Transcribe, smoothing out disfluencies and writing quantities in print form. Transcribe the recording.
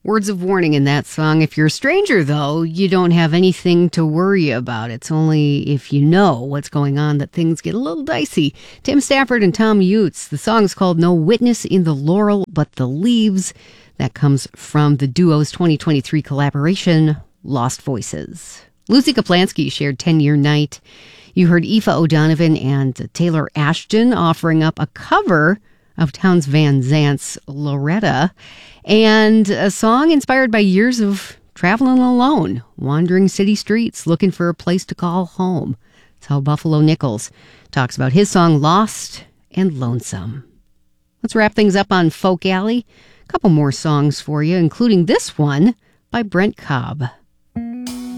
Words of warning in that song. If you're a stranger, though, you don't have anything to worry about. It's only if you know what's going on that things get a little dicey. Tim Stafford and Tom Utes. The song's called No Witness in the Laurel But the Leaves. That comes from the duo's 2023 collaboration, Lost Voices. Lucy Kaplansky shared 10-Year Night. You heard Aoife O'Donovan and Taylor Ashton offering up a cover of Townes Van Zant's Loretta, and a song inspired by years of traveling alone, wandering city streets, looking for a place to call home. That's how Buffalo Nichols talks about his song Lost and Lonesome. Let's wrap things up on Folk Alley. A couple more songs for you, including this one by Brent Cobb.